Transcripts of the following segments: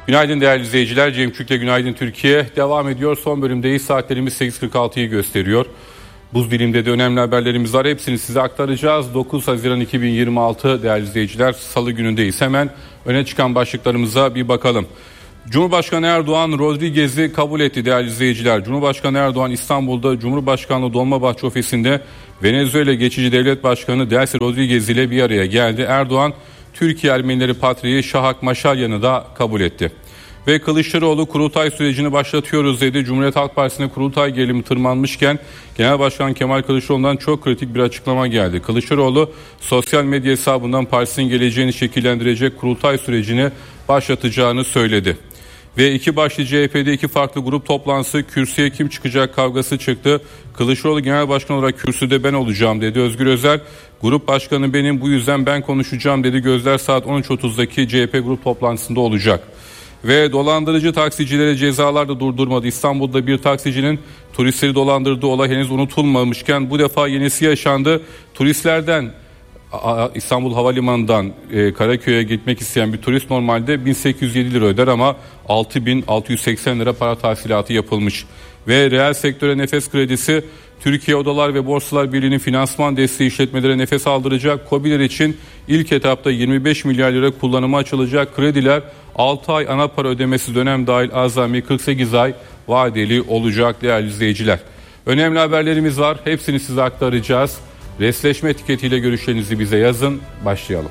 Günaydın değerli izleyiciler. Cem Küçük'le Günaydın Türkiye devam ediyor. Son bölümdeyiz. Saatlerimiz 8.46'yı gösteriyor. Buz dilimde de önemli haberlerimiz var. Hepsini size aktaracağız. 9 Haziran 2026 değerli izleyiciler. Salı günündeyiz. Hemen öne çıkan başlıklarımıza bir bakalım. Cumhurbaşkanı Erdoğan Rodriguez'i kabul etti değerli izleyiciler. Cumhurbaşkanı Erdoğan İstanbul'da Cumhurbaşkanlığı Dolmabahçe Ofisi'nde Venezuela Geçici Devlet Başkanı Delcy Rodriguez ile bir araya geldi. Erdoğan Türkiye Ermenileri Patriği Şahak Maşalyan'ı da kabul etti. Ve Kılıçdaroğlu kurultay sürecini başlatıyoruz dedi. Cumhuriyet Halk Partisi'ne kurultay gerilimi tırmanmışken Genel Başkan Kemal Kılıçdaroğlu'ndan çok kritik bir açıklama geldi. Kılıçdaroğlu sosyal medya hesabından partisinin geleceğini şekillendirecek kurultay sürecini başlatacağını söyledi. Ve iki başlı CHP'de iki farklı grup toplantısı, kürsüye kim çıkacak kavgası çıktı. Kılıçdaroğlu genel başkan olarak kürsüde ben olacağım dedi. Özgür Özel grup başkanı benim, bu yüzden ben konuşacağım dedi. Gözler saat 13.30'daki CHP grup toplantısında olacak. Ve dolandırıcı taksicilere cezalar da durdurmadı. İstanbul'da bir taksicinin turistleri dolandırdığı olay henüz unutulmamışken bu defa yenisi yaşandı. Turistlerden İstanbul Havalimanı'ndan Karaköy'e gitmek isteyen bir turist normalde 1807 lira öder ama 6680 lira para tahsilatı yapılmış. Ve reel sektöre nefes kredisi, Türkiye Odalar ve Borsalar Birliği'nin finansman desteği işletmelere nefes aldıracak. KOBİ'ler için ilk etapta 25 milyar lira kullanıma açılacak. Krediler 6 ay ana para ödemesi dönem dahil azami 48 ay vadeli olacak değerli izleyiciler. Önemli haberlerimiz var. Hepsini size aktaracağız. Resleşme etiketiyle görüşlerinizi bize yazın. Başlayalım.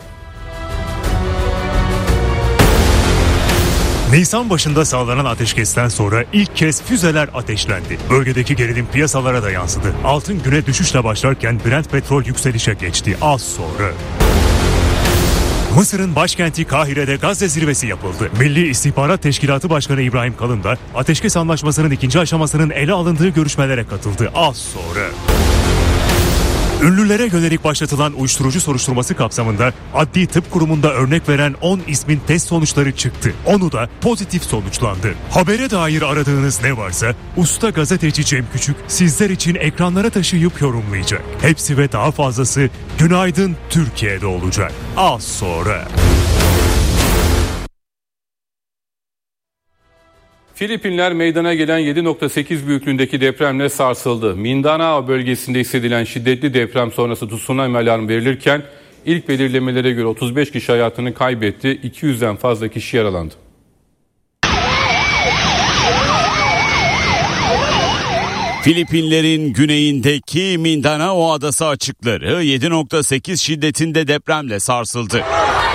Nisan başında sağlanan ateşkesten sonra ilk kez füzeler ateşlendi. Bölgedeki gerilim piyasalara da yansıdı. Altın güne düşüşle başlarken Brent petrol yükselişe geçti az sonra. Mısır'ın başkenti Kahire'de Gazze zirvesi yapıldı. Milli İstihbarat Teşkilatı Başkanı İbrahim Kalın da ateşkes anlaşmasının ikinci aşamasının ele alındığı görüşmelere katıldı az sonra. Ünlülere yönelik başlatılan uyuşturucu soruşturması kapsamında Adli Tıp Kurumu'nda örnek veren 10 ismin test sonuçları çıktı. Onu da pozitif sonuçlandı. Habere dair aradığınız ne varsa usta gazeteci Cem Küçük sizler için ekranlara taşıyıp yorumlayacak. Hepsi ve daha fazlası Günaydın Türkiye'de olacak. Az sonra. Filipinler meydana gelen 7.8 büyüklüğündeki depremle sarsıldı. Mindanao bölgesinde hissedilen şiddetli deprem sonrası tsunami alarmı verilirken ilk belirlemelere göre 35 kişi hayatını kaybetti, 200'den fazla kişi yaralandı. Filipinlerin güneyindeki Mindanao adası açıkları 7.8 şiddetinde depremle sarsıldı.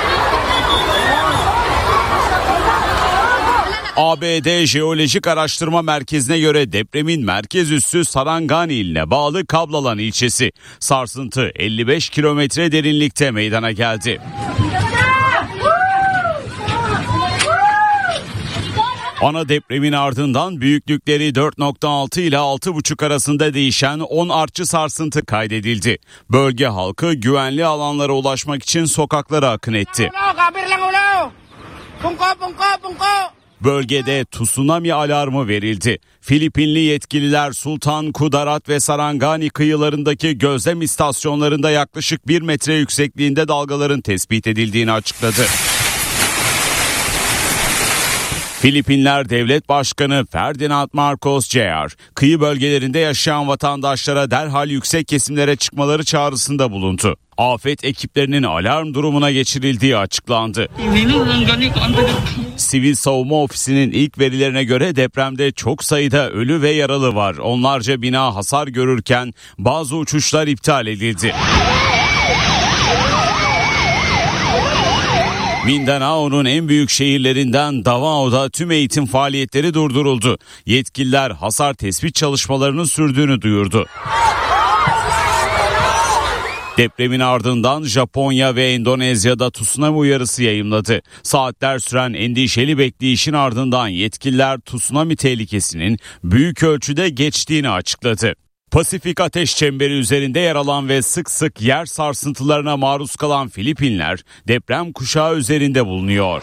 ABD Jeolojik Araştırma Merkezi'ne göre depremin merkez üssü Sarangani iline bağlı Kablalan ilçesi. Sarsıntı 55 kilometre derinlikte meydana geldi. Ana depremin ardından büyüklükleri 4.6 ile 6.5 arasında değişen 10 artçı sarsıntı kaydedildi. Bölge halkı güvenli alanlara ulaşmak için sokaklara akın etti. Bölgede tsunami alarmı verildi. Filipinli yetkililer Sultan Kudarat ve Sarangani kıyılarındaki gözlem istasyonlarında yaklaşık 1 metre yüksekliğinde dalgaların tespit edildiğini açıkladı. Filipinler Devlet Başkanı Ferdinand Marcos Jr. kıyı bölgelerinde yaşayan vatandaşlara derhal yüksek kesimlere çıkmaları çağrısında bulundu. Afet ekiplerinin alarm durumuna geçirildiği açıklandı. Sivil Savunma Ofisi'nin ilk verilerine göre depremde çok sayıda ölü ve yaralı var. Onlarca bina hasar görürken bazı uçuşlar iptal edildi. Mindanao'nun en büyük şehirlerinden Davao'da tüm eğitim faaliyetleri durduruldu. Yetkililer hasar tespit çalışmalarının sürdüğünü duyurdu. Depremin ardından Japonya ve Endonezya'da tsunami uyarısı yayımladı. Saatler süren endişeli bekleyişin ardından yetkililer tsunami tehlikesinin büyük ölçüde geçtiğini açıkladı. Pasifik ateş çemberi üzerinde yer alan ve sık sık yer sarsıntılarına maruz kalan Filipinler deprem kuşağı üzerinde bulunuyor.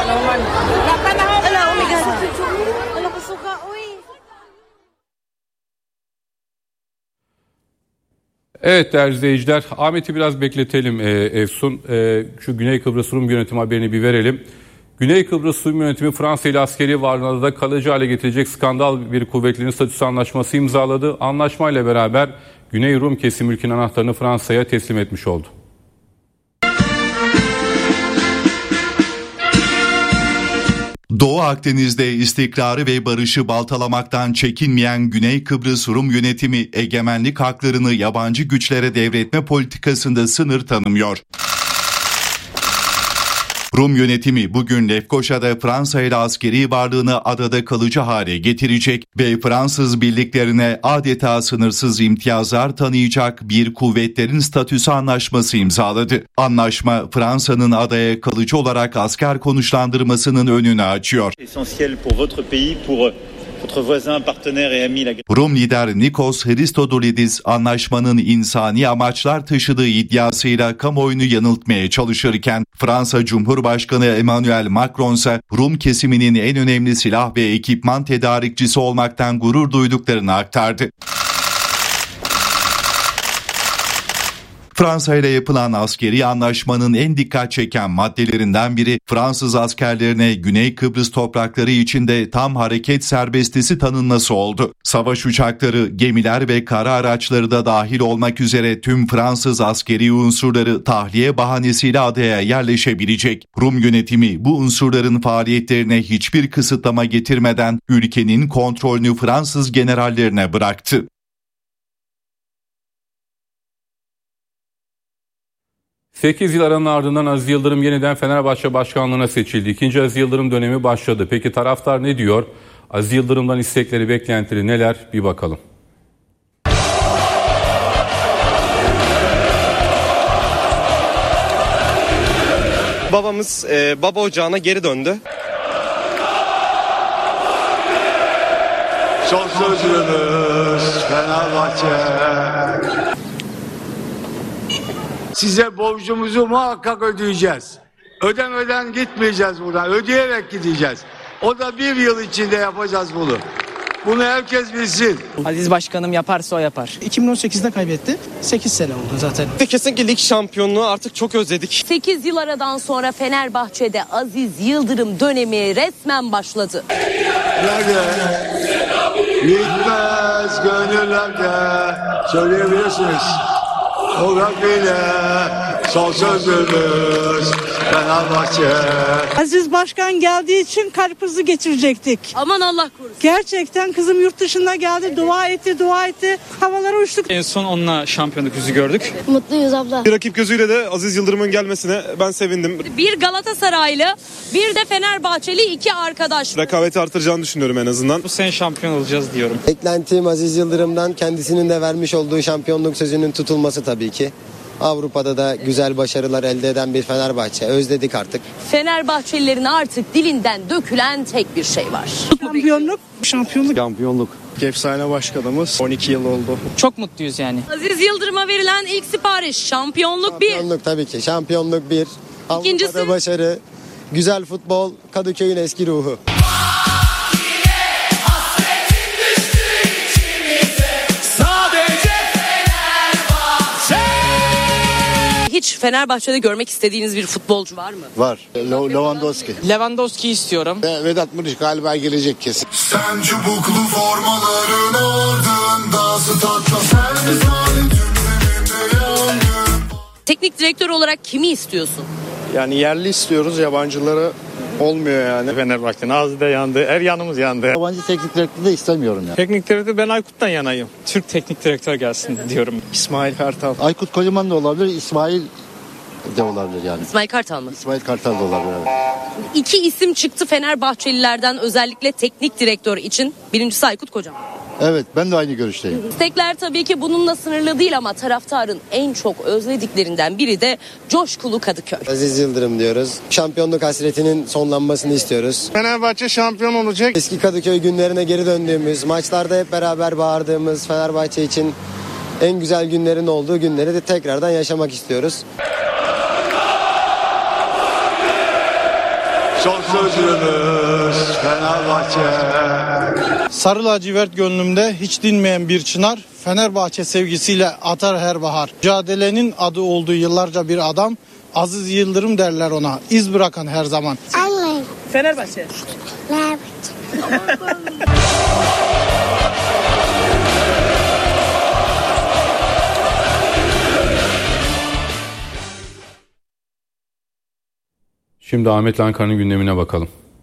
Evet değerli izleyiciler, Ahmet'i biraz bekletelim Efsun. Şu Güney Kıbrıs Rum Yönetimi haberini bir verelim. Güney Kıbrıs Rum Yönetimi Fransa ile askeri varlığını da kalıcı hale getirecek skandal bir kuvvetlerin statüsü anlaşması imzaladı. Anlaşmayla beraber Güney Rum kesim ülkenin anahtarını Fransa'ya teslim etmiş oldu. Doğu Akdeniz'de istikrarı ve barışı baltalamaktan çekinmeyen Güney Kıbrıs Rum Yönetimi egemenlik haklarını yabancı güçlere devretme politikasında sınır tanımıyor. Rum yönetimi bugün Lefkoşa'da Fransa ile askeri varlığını adada kalıcı hale getirecek ve Fransız birliklerine adeta sınırsız imtiyazlar tanıyacak bir kuvvetlerin statüsü anlaşması imzaladı. Anlaşma Fransa'nın adaya kalıcı olarak asker konuşlandırmasının önünü açıyor. Rum lider Nikos Christodoulidis anlaşmanın insani amaçlar taşıdığı iddiasıyla kamuoyunu yanıltmaya çalışırken Fransa Cumhurbaşkanı Emmanuel Macron ise Rum kesiminin en önemli silah ve ekipman tedarikçisi olmaktan gurur duyduklarını aktardı. Fransa ile yapılan askeri anlaşmanın en dikkat çeken maddelerinden biri Fransız askerlerine Güney Kıbrıs toprakları içinde tam hareket serbestisi tanınması oldu. Savaş uçakları, gemiler ve kara araçları da dahil olmak üzere tüm Fransız askeri unsurları tahliye bahanesiyle adaya yerleşebilecek. Rum yönetimi bu unsurların faaliyetlerine hiçbir kısıtlama getirmeden ülkenin kontrolünü Fransız generallerine bıraktı. Sekiz yıl aranın ardından Aziz Yıldırım yeniden Fenerbahçe başkanlığına seçildi. İkinci Aziz Yıldırım dönemi başladı. Peki taraftar ne diyor? Aziz Yıldırım'dan istekleri, beklentileri neler? Bir bakalım. Babamız baba ocağına geri döndü. Son sözümüz Fenerbahçe. Size borcumuzu muhakkak ödeyeceğiz. Ödemeden gitmeyeceğiz buradan. Ödeyerek gideceğiz. O da bir yıl içinde yapacağız bunu. Bunu herkes bilsin. Aziz Başkanım yaparsa o yapar. 2018'de kaybetti. 8 sene oldu zaten. Kesinlikle lig şampiyonluğu artık çok özledik. 8 yıl aradan sonra Fenerbahçe'de Aziz Yıldırım dönemi resmen başladı. Nerede? Gitmez gönüllerde. Söyleyebilirsiniz. O Rabbiyle son sözümüz Fenerbahçe. Aziz Başkan geldiği için kalp krizi geçirecektik. Aman Allah korusun. Gerçekten kızım yurt dışında geldi, dua etti. Havalara uçtuk. En son onunla şampiyonluk yüzü gördük. Mutluyuz abla. Bir rakip gözüyle de Aziz Yıldırım'ın gelmesine ben sevindim. Bir Galatasaraylı, bir de Fenerbahçeli iki arkadaş. Rekabeti artıracağını düşünüyorum en azından. Bu sene şampiyon olacağız diyorum. Beklentim Aziz Yıldırım'dan kendisinin de vermiş olduğu şampiyonluk sözünün tutulması tabii ki. Avrupa'da da güzel başarılar elde eden bir Fenerbahçe. Özledik artık. Fenerbahçelilerin artık dilinden dökülen tek bir şey var. Şampiyonluk. Efsane başkanımız 12 yıl oldu. Çok mutluyuz yani. Aziz Yıldırım'a verilen ilk sipariş şampiyonluk bir. Şampiyonluk tabii ki. Şampiyonluk bir. İkincisi? Avrupa'da başarı, güzel futbol, Kadıköy'ün eski ruhu. Hiç Fenerbahçe'de görmek istediğiniz bir futbolcu var mı? Var. Lewandowski. Lewandowski istiyorum. Vedat Muriç galiba gelecek kesin. Sen çubuklu formaların ardında statta sen zalim tümlerinde yangın. Teknik direktör olarak kimi istiyorsun? Yani yerli istiyoruz, yabancıları olmuyor yani. Fenerbahçe'nin ağzı da yandı, her yanımız yandı. Yabancı teknik direktör de istemiyorum ya. Teknik direktör ben Aykut'tan yanayım. Türk teknik direktör gelsin diyorum. İsmail Kartal. Aykut Kocaman da olabilir, İsmail de olabilir yani. İsmail Kartal mı? İsmail Kartal da olabilir. Evet. İki isim çıktı Fenerbahçelilerden özellikle teknik direktör için. Birincisi Aykut Kocaman. Evet, ben de aynı görüşteyim. İstekler tabii ki bununla sınırlı değil ama taraftarın en çok özlediklerinden biri de coşkulu Kadıköy. Aziz Yıldırım diyoruz. Şampiyonluk hasretinin sonlanmasını istiyoruz. Fenerbahçe şampiyon olacak. Eski Kadıköy günlerine geri döndüğümüz, maçlarda hep beraber bağırdığımız Fenerbahçe için en güzel günlerin olduğu günleri de tekrardan yaşamak istiyoruz. Son sözümüz Fenerbahçe. Sarı lacivert gönlümde hiç dinmeyen bir çınar, Fenerbahçe sevgisiyle atar her bahar. Mücadelenin adı olduğu yıllarca bir adam, Aziz Yıldırım derler ona, iz bırakan her zaman. Anne. Fenerbahçe. Şimdi Ahmet Lankar'ın gündemine bakalım.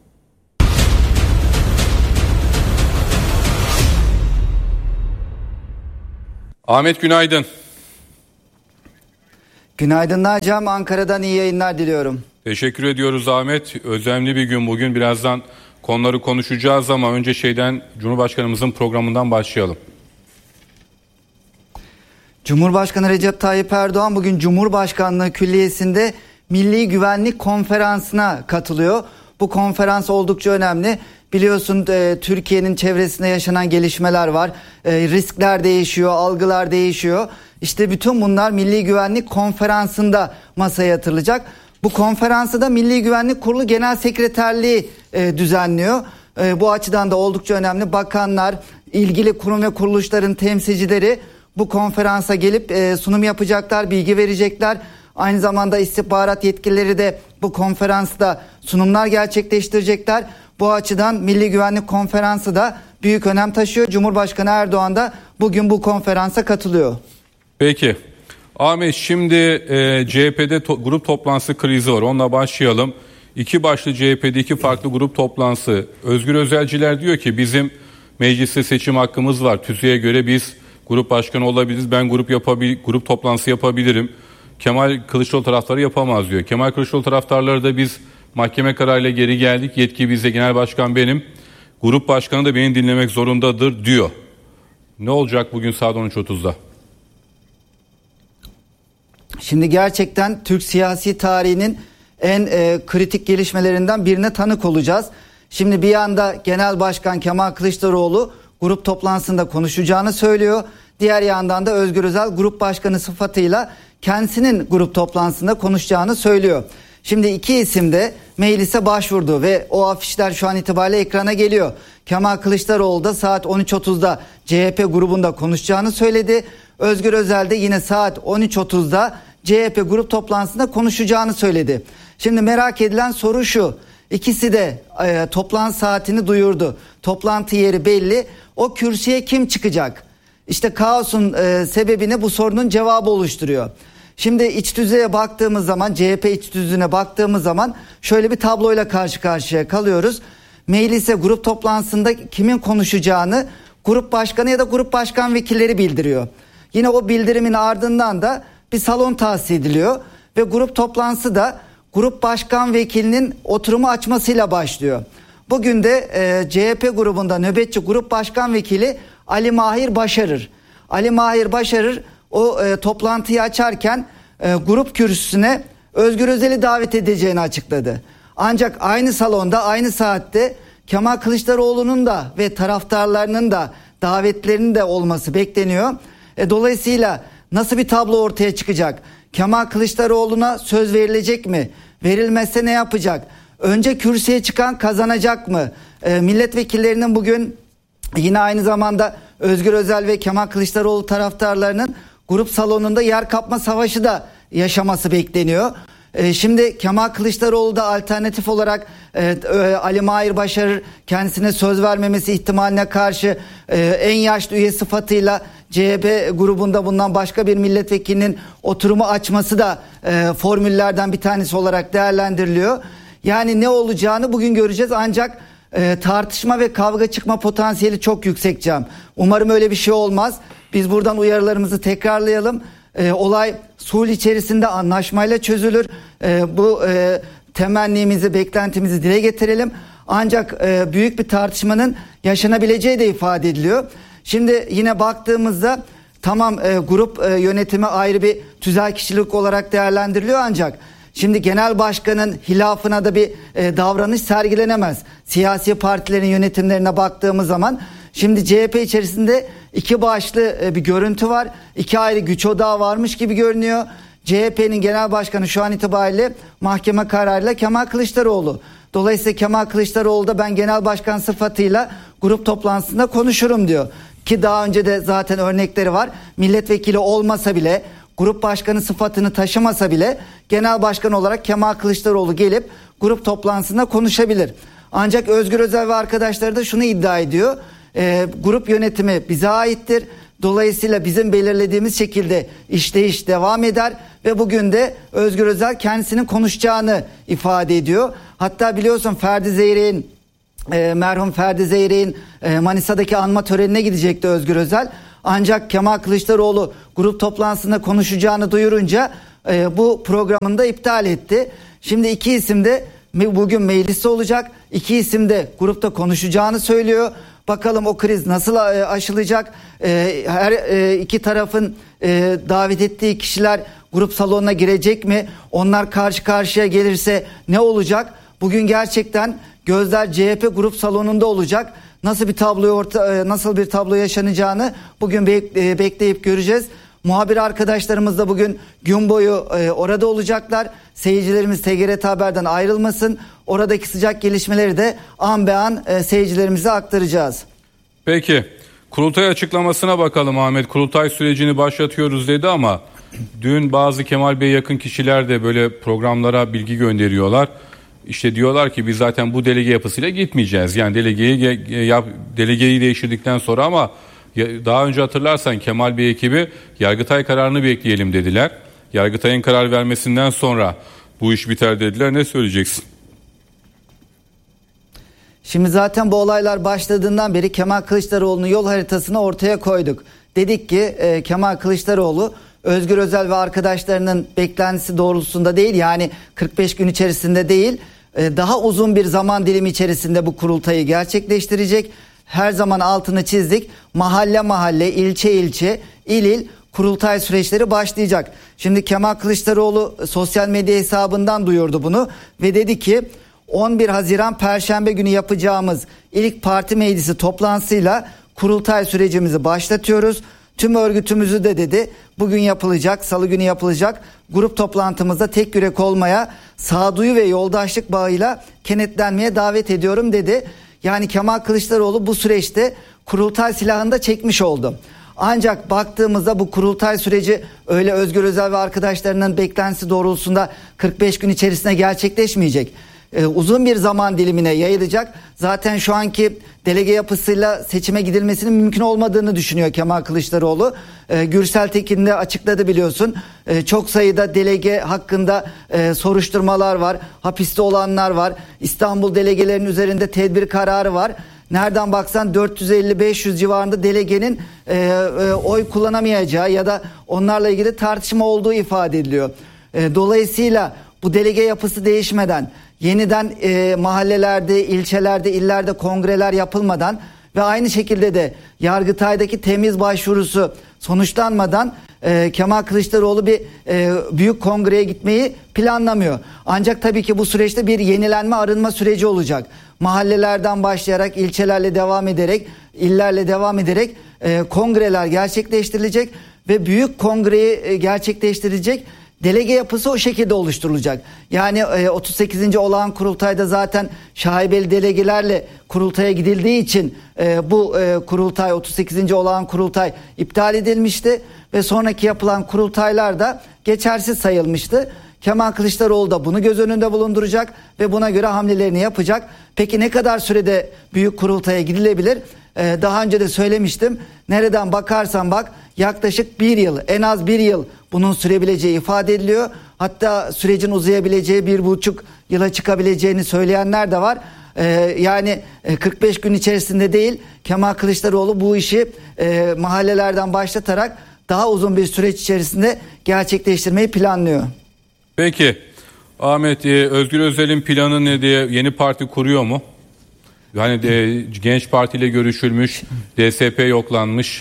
Ahmet günaydın. Günaydınlar Cem. Ankara'dan iyi yayınlar diliyorum. Teşekkür ediyoruz Ahmet. Önemli bir gün bugün. Birazdan konuları konuşacağız ama önce Cumhurbaşkanımızın programından başlayalım. Cumhurbaşkanı Recep Tayyip Erdoğan bugün Cumhurbaşkanlığı Külliyesi'nde Milli Güvenlik Konferansı'na katılıyor. Bu konferans oldukça önemli. Biliyorsun Türkiye'nin çevresinde yaşanan gelişmeler var. Riskler değişiyor, algılar değişiyor. İşte bütün bunlar Milli Güvenlik Konferansı'nda masaya yatırılacak. Bu konferansı da Milli Güvenlik Kurulu Genel Sekreterliği düzenliyor. Bu açıdan da oldukça önemli. Bakanlar, ilgili kurum ve kuruluşların temsilcileri bu konferansa gelip sunum yapacaklar, bilgi verecekler. Aynı zamanda istihbarat yetkilileri de bu konferansta sunumlar gerçekleştirecekler. Bu açıdan Milli Güvenlik Konferansı da büyük önem taşıyor. Cumhurbaşkanı Erdoğan da bugün bu konferansa katılıyor. Peki. Ahmet şimdi CHP'de grup toplantısı krizi var. Onunla başlayalım. İki başlı CHP'de iki farklı grup toplantısı. Özgür Özelciler diyor ki bizim mecliste seçim hakkımız var. TÜSİ'ye göre biz grup başkanı olabiliriz. Ben grup toplantısı yapabilirim. Kemal Kılıçdaroğlu taraftarı yapamaz diyor. Kemal Kılıçdaroğlu taraftarları da biz mahkeme kararıyla geri geldik. Yetki bizde, genel başkan benim. Grup başkanı da beni dinlemek zorundadır diyor. Ne olacak bugün saat 13.30'da? Şimdi gerçekten Türk siyasi tarihinin en kritik gelişmelerinden birine tanık olacağız. Şimdi bir yanda Genel Başkan Kemal Kılıçdaroğlu grup toplantısında konuşacağını söylüyor. Diğer yandan da Özgür Özel grup başkanı sıfatıyla kendisinin grup toplantısında konuşacağını söylüyor. Şimdi iki isim de meclise başvurdu ve o afişler şu an itibariyle ekrana geliyor. Kemal Kılıçdaroğlu da saat 13.30'da CHP grubunda konuşacağını söyledi. Özgür Özel de yine saat 13.30'da CHP grup toplantısında konuşacağını söyledi. Şimdi merak edilen soru şu. İkisi de toplantı saatini duyurdu. Toplantı yeri belli. O kürsüye kim çıkacak? İşte kaosun sebebini bu sorunun cevabı oluşturuyor. Şimdi iç düzeye baktığımız zaman, CHP iç düzüne baktığımız zaman şöyle bir tabloyla karşı karşıya kalıyoruz. Meclise grup toplantısında kimin konuşacağını grup başkanı ya da grup başkan vekilleri bildiriyor. Yine o bildirimin ardından da bir salon tahsis ediliyor ve grup toplantısı da grup başkan vekilinin oturumu açmasıyla başlıyor. Bugün de CHP grubunda nöbetçi grup başkan vekili Ali Mahir Başarır. Ali Mahir Başarır o toplantıyı açarken grup kürsüsüne Özgür Özel'i davet edeceğini açıkladı. Ancak aynı salonda aynı saatte Kemal Kılıçdaroğlu'nun da ve taraftarlarının da davetlerinin de olması bekleniyor. Dolayısıyla nasıl bir tablo ortaya çıkacak? Kemal Kılıçdaroğlu'na söz verilecek mi? Verilmezse ne yapacak? Önce kürsüye çıkan kazanacak mı? Milletvekillerinin bugün yine aynı zamanda Özgür Özel ve Kemal Kılıçdaroğlu taraftarlarının grup salonunda yer kapma savaşı da yaşaması bekleniyor. Şimdi Kemal Kılıçdaroğlu da alternatif olarak Ali Mahir Başarır kendisine söz vermemesi ihtimaline karşı en yaşlı üye sıfatıyla CHP grubunda bulunan başka bir milletvekilinin oturumu açması da formüllerden bir tanesi olarak değerlendiriliyor. Yani ne olacağını bugün göreceğiz ancak tartışma ve kavga çıkma potansiyeli çok yüksek Cem. Umarım öyle bir şey olmaz. Biz buradan uyarılarımızı tekrarlayalım. Olay sulh içerisinde anlaşmayla çözülür. Bu temennimizi, beklentimizi dile getirelim. Ancak büyük bir tartışmanın yaşanabileceği de ifade ediliyor. Şimdi yine baktığımızda tamam grup yönetimi ayrı bir tüzel kişilik olarak değerlendiriliyor ancak şimdi genel başkanın hilafına da bir davranış sergilenemez. Siyasi partilerin yönetimlerine baktığımız zaman şimdi CHP içerisinde iki başlı bir görüntü var. İki ayrı güç odağı varmış gibi görünüyor. CHP'nin genel başkanı şu an itibariyle mahkeme kararıyla Kemal Kılıçdaroğlu. Dolayısıyla Kemal Kılıçdaroğlu da ben genel başkan sıfatıyla grup toplantısında konuşurum diyor. Ki daha önce de zaten örnekleri var. Milletvekili olmasa bile grup başkanı sıfatını taşımasa bile genel başkan olarak Kemal Kılıçdaroğlu gelip grup toplantısında konuşabilir. Ancak Özgür Özel ve arkadaşları da şunu iddia ediyor. Grup yönetimi bize aittir. Dolayısıyla bizim belirlediğimiz şekilde işleyiş devam eder ve bugün de Özgür Özel kendisinin konuşacağını ifade ediyor. Hatta biliyorsun Ferdi Zeyrek'in merhum Ferdi Zeyrek'in Manisa'daki anma törenine gidecekti Özgür Özel. Ancak Kemal Kılıçdaroğlu grup toplantısında konuşacağını duyurunca bu programını da iptal etti. Şimdi iki isim de bugün mecliste olacak. İki isim de grupta konuşacağını söylüyor. Bakalım o kriz nasıl aşılacak? Her iki tarafın davet ettiği kişiler grup salonuna girecek mi? Onlar karşı karşıya gelirse ne olacak? Bugün gerçekten gözler CHP grup salonunda olacak. Nasıl bir tablo yaşanacağını bugün bekleyip göreceğiz. Muhabir arkadaşlarımız da bugün gün boyu orada olacaklar. Seyircilerimiz TGRT Haber'den ayrılmasın. Oradaki sıcak gelişmeleri de an be an seyircilerimize aktaracağız. Peki, kurultay açıklamasına bakalım Ahmet. Kurultay sürecini başlatıyoruz dedi ama dün bazı Kemal Bey'e yakın kişiler de böyle programlara bilgi gönderiyorlar. İşte diyorlar ki biz zaten bu delege yapısıyla gitmeyeceğiz. Yani delegeyi değiştirdikten sonra ama daha önce hatırlarsan Kemal Bey ekibi Yargıtay kararını bekleyelim dediler. Yargıtay'ın karar vermesinden sonra bu iş biter dediler. Ne söyleyeceksin? Şimdi zaten bu olaylar başladığından beri Kemal Kılıçdaroğlu'nun yol haritasını ortaya koyduk. Dedik ki Kemal Kılıçdaroğlu Özgür Özel ve arkadaşlarının beklentisi doğrultusunda değil, yani 45 gün içerisinde değil, daha uzun bir zaman dilimi içerisinde bu kurultayı gerçekleştirecek. Her zaman altını çizdik. Mahalle mahalle, ilçe ilçe, il il kurultay süreçleri başlayacak. Şimdi Kemal Kılıçdaroğlu sosyal medya hesabından duyurdu bunu ve dedi ki 11 Haziran Perşembe günü yapacağımız ilk parti meclisi toplantısıyla kurultay sürecimizi başlatıyoruz. Tüm örgütümüzü de dedi bugün yapılacak, salı günü yapılacak grup toplantımızda tek yürek olmaya, sağduyu ve yoldaşlık bağıyla kenetlenmeye davet ediyorum dedi. Yani Kemal Kılıçdaroğlu bu süreçte kurultay silahını da çekmiş oldu. Ancak baktığımızda bu kurultay süreci öyle Özgür Özel ve arkadaşlarının beklentisi doğrultusunda 45 gün içerisinde gerçekleşmeyecek. Uzun bir zaman dilimine yayılacak. Zaten şu anki delege yapısıyla seçime gidilmesinin mümkün olmadığını düşünüyor Kemal Kılıçdaroğlu. Gürsel Tekin de açıkladı biliyorsun. Çok sayıda delege hakkında soruşturmalar var. Hapiste olanlar var. İstanbul delegelerinin üzerinde tedbir kararı var. Nereden baksan 450-500 civarında delegenin oy kullanamayacağı ya da onlarla ilgili tartışma olduğu ifade ediliyor. Dolayısıyla bu delege yapısı değişmeden, yeniden mahallelerde, ilçelerde, illerde kongreler yapılmadan ve aynı şekilde de Yargıtay'daki temiz başvurusu sonuçlanmadan Kemal Kılıçdaroğlu bir büyük kongreye gitmeyi planlamıyor. Ancak tabii ki bu süreçte bir yenilenme, arınma süreci olacak. Mahallelerden başlayarak, ilçelerle devam ederek, illerle devam ederek kongreler gerçekleştirilecek ve büyük kongreyi gerçekleştirecek delege yapısı o şekilde oluşturulacak. Yani 38. olağan kurultayda zaten şaibeli delegelerle kurultaya gidildiği için bu kurultay, 38. olağan kurultay iptal edilmişti ve sonraki yapılan kurultaylar da geçersiz sayılmıştı. Kemal Kılıçdaroğlu da bunu göz önünde bulunduracak ve buna göre hamlelerini yapacak. Peki ne kadar sürede büyük kurultaya gidilebilir? Daha önce de söylemiştim. Nereden bakarsan bak yaklaşık bir yıl, en az bir yıl bunun sürebileceği ifade ediliyor. Hatta sürecin uzayabileceği 1,5 yıla çıkabileceğini söyleyenler de var. Yani 45 gün içerisinde değil, Kemal Kılıçdaroğlu bu işi mahallelerden başlatarak daha uzun bir süreç içerisinde gerçekleştirmeyi planlıyor. Peki Ahmet, Özgür Özel'in planı ne diye, yeni parti kuruyor mu? Yani Genç Parti ile görüşülmüş, DSP yoklanmış.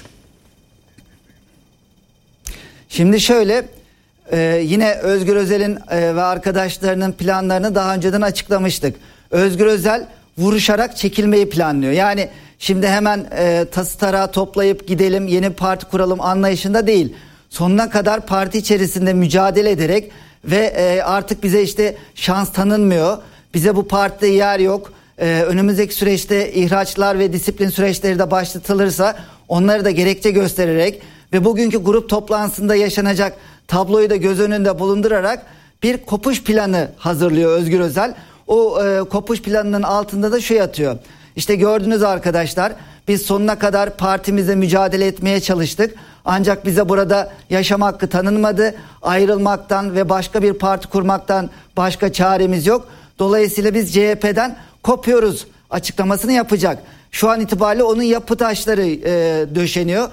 Şimdi şöyle, yine Özgür Özel'in ve arkadaşlarının planlarını daha önceden açıklamıştık. Özgür Özel vuruşarak çekilmeyi planlıyor. Yani şimdi hemen tası tarağı toplayıp gidelim yeni parti kuralım anlayışında değil. Sonuna kadar parti içerisinde mücadele ederek ve artık bize işte şans tanınmıyor. Bize bu partide yer yok. Önümüzdeki süreçte ihraçlar ve disiplin süreçleri de başlatılırsa onları da gerekçe göstererek ve bugünkü grup toplantısında yaşanacak tabloyu da göz önünde bulundurarak bir kopuş planı hazırlıyor Özgür Özel. O kopuş planının altında da şu yatıyor. İşte gördünüz arkadaşlar, biz sonuna kadar partimizle mücadele etmeye çalıştık. Ancak bize burada yaşam hakkı tanınmadı. Ayrılmaktan ve başka bir parti kurmaktan başka çaremiz yok. Dolayısıyla biz CHP'den kopuyoruz açıklamasını yapacak. Şu an itibariyle onun yapı taşları döşeniyor.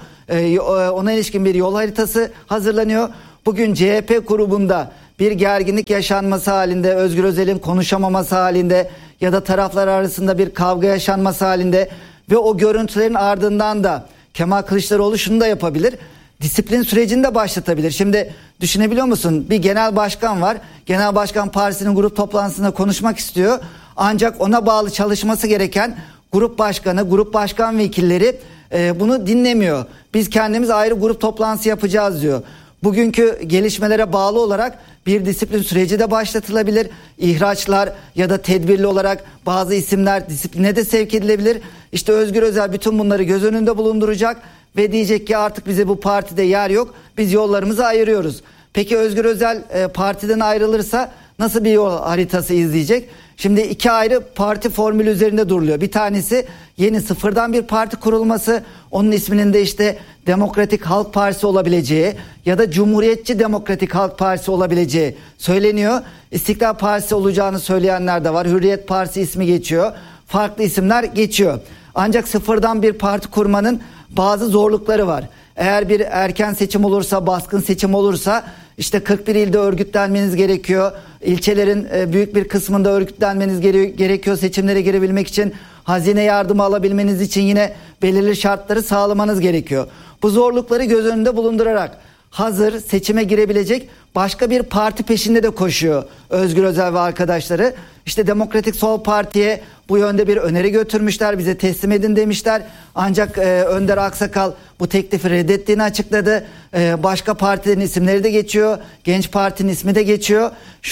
Ona ilişkin bir yol haritası hazırlanıyor. Bugün CHP grubunda bir gerginlik yaşanması halinde, Özgür Özel'in konuşamaması halinde ya da taraflar arasında bir kavga yaşanması halinde ve o görüntülerin ardından da Kemal Kılıçdaroğlu şunu da yapabilir. Disiplin sürecini de başlatabilir. Şimdi düşünebiliyor musun? Bir genel başkan var. Genel başkan partisinin grup toplantısında konuşmak istiyor. Ancak ona bağlı çalışması gereken grup başkanı, grup başkan vekilleri bunu dinlemiyor. Biz kendimiz ayrı grup toplantısı yapacağız diyor. Bugünkü gelişmelere bağlı olarak bir disiplin süreci de başlatılabilir. İhraçlar ya da tedbirli olarak bazı isimler disipline de sevk edilebilir. İşte Özgür Özel bütün bunları göz önünde bulunduracak ve diyecek ki artık bize bu partide yer yok. Biz yollarımızı ayırıyoruz. Peki Özgür Özel partiden ayrılırsa nasıl bir yol haritası izleyecek? Şimdi iki ayrı parti formülü üzerinde duruluyor. Bir tanesi yeni sıfırdan bir parti kurulması. Onun isminin de işte Demokratik Halk Partisi olabileceği ya da Cumhuriyetçi Demokratik Halk Partisi olabileceği söyleniyor. İstiklal Partisi olacağını söyleyenler de var. Hürriyet Partisi ismi geçiyor. Farklı isimler geçiyor. Ancak sıfırdan bir parti kurmanın bazı zorlukları var. Eğer bir erken seçim olursa, baskın seçim olursa işte 41 ilde örgütlenmeniz gerekiyor. İlçelerin büyük bir kısmında örgütlenmeniz gerekiyor seçimlere girebilmek için. Hazine yardımı alabilmeniz için yine belirli şartları sağlamanız gerekiyor. Bu zorlukları göz önünde bulundurarak hazır seçime girebilecek başka bir parti peşinde de koşuyor Özgür Özel ve arkadaşları. İşte Demokratik Sol Parti'ye bu yönde bir öneri götürmüşler, bize teslim edin demişler. Ancak Önder Aksakal bu teklifi reddettiğini açıkladı. Başka partilerin isimleri de geçiyor, Genç Parti'nin ismi de geçiyor.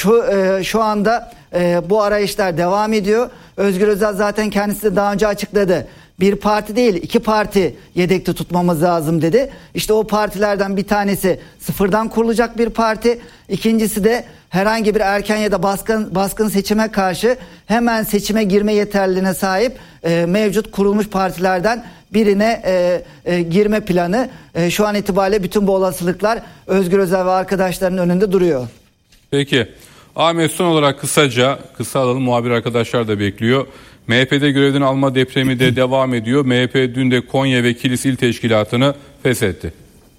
Şu anda bu arayışlar devam ediyor. Özgür Özel zaten kendisi de daha önce açıkladı. Bir parti değil, iki parti yedekte tutmamız lazım dedi. İşte o partilerden bir tanesi sıfırdan kurulacak bir parti. İkincisi de herhangi bir erken ya da baskın seçime karşı hemen seçime girme yeterliliğine sahip mevcut kurulmuş partilerden birine girme planı. Şu an itibariyle bütün bu olasılıklar Özgür Özel ve arkadaşlarının önünde duruyor. Peki. Ahmet, son olarak kısa alalım, muhabir arkadaşlar da bekliyor. MHP'de görevden alma depremi de devam ediyor. MHP dün de Konya ve Kilis İl Teşkilatı'nı feshetti.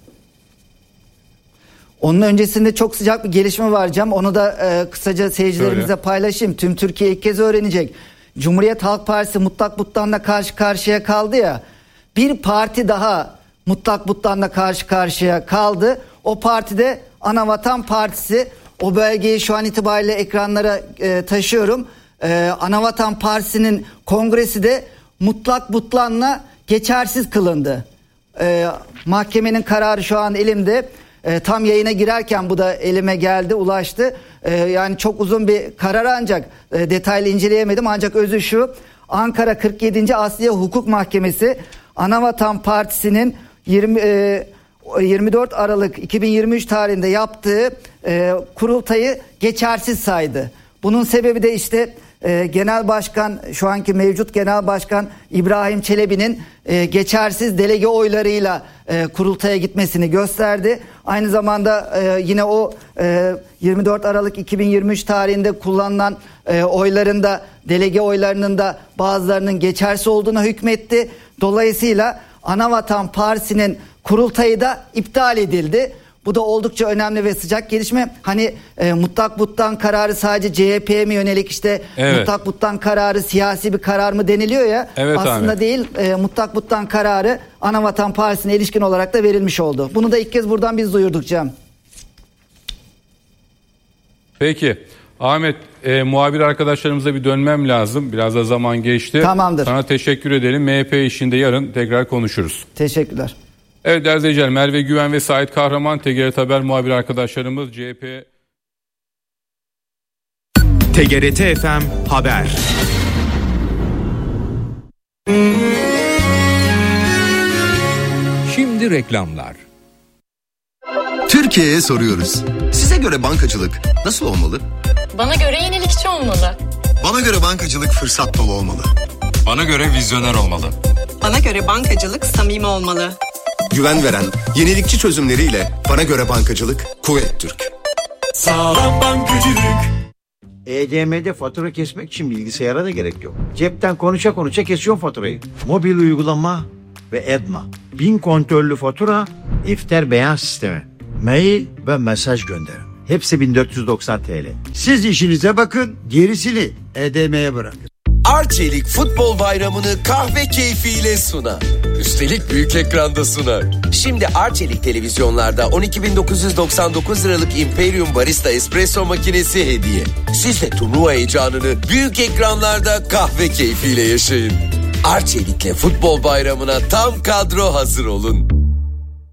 Onun öncesinde çok sıcak bir gelişme var Cem. Onu da kısaca seyircilerimizle paylaşayım. Tüm Türkiye ilk kez öğrenecek. Cumhuriyet Halk Partisi mutlak butlanla karşı karşıya kaldı ya. Bir parti daha mutlak butlanla karşı karşıya kaldı. O partide Anavatan Partisi. O bölgeyi şu an itibariyle ekranlara taşıyorum. Anavatan Partisi'nin kongresi de mutlak butlanla geçersiz kılındı. Mahkemenin kararı şu an elimde. Tam yayına girerken bu da elime geldi, ulaştı. Yani çok uzun bir karar ancak detaylı inceleyemedim. Ancak özü şu: Ankara 47. Asliye Hukuk Mahkemesi Anavatan Partisi'nin 24 Aralık 2023 tarihinde yaptığı kurultayı geçersiz saydı. Bunun sebebi de işte Genel Başkan, şu anki mevcut Genel Başkan İbrahim Çelebi'nin geçersiz delege oylarıyla kurultaya gitmesini gösterdi. Aynı zamanda yine o 24 Aralık 2023 tarihinde kullanılan oyların da, delege oylarının da bazılarının geçersiz olduğuna hükmetti. Dolayısıyla Anavatan Partisi'nin kurultayı da iptal edildi. Bu da oldukça önemli ve sıcak gelişme. Hani mutlak butlan kararı sadece CHP'ye mi yönelik, işte mutlak butlan kararı siyasi bir karar mı deniliyor ya. Evet, aslında Ahmet değil. Mutlak butlan kararı Anavatan Partisi'ne ilişkin olarak da verilmiş oldu. Bunu da ilk kez buradan biz duyurduk Cem. Peki Ahmet, muhabir arkadaşlarımıza bir dönmem lazım. Biraz da zaman geçti. Tamamdır. Sana teşekkür edelim. MHP işinde yarın tekrar konuşuruz. Teşekkürler. Evet değerli izleyiciler, Merve Güven ve Sait Kahraman, TGRT Haber muhabir arkadaşlarımız. CHP TGRT FM Haber. Şimdi reklamlar. Türkiye'ye soruyoruz. Size göre bankacılık nasıl olmalı? Bana göre yenilikçi olmalı. Bana göre bankacılık fırsat dolu olmalı. Bana göre vizyoner olmalı. Bana göre bankacılık samimi olmalı. Güven veren, yenilikçi çözümleriyle bana göre bankacılık Kuvvet Türk. Sağlam bankacılık. EDM'de fatura kesmek için bilgisayara da gerek yok. Cepten konuşa konuşa kesiyorsun faturayı. Mobil uygulama ve Edma. 1000 kontrollü fatura, İfter beyan sistemi. Mail ve mesaj gönderin. Hepsi 1490 TL. Siz işinize bakın, gerisini EDM'ye bırakın. Arçelik Futbol Bayramı'nı kahve keyfiyle sunar. Üstelik büyük ekranda sunar. Şimdi Arçelik televizyonlarda 12.999 liralık Imperium Barista Espresso makinesi hediye. Siz de turnuva heyecanını büyük ekranlarda kahve keyfiyle yaşayın. Arçelik'le Futbol Bayramı'na tam kadro hazır olun.